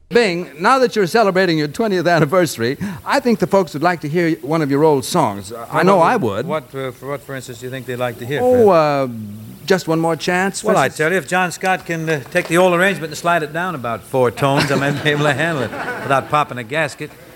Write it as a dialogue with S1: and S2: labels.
S1: Bing, now that you're celebrating your 20th anniversary, I think the folks would like to hear one of your old songs. I know I would.
S2: What, for instance, do you think they'd like to hear?
S1: Just one more chance?
S2: Well, I tell you, if John Scott can take the old arrangement and slide it down about 4 tones, I might be able to handle it without popping a gasket.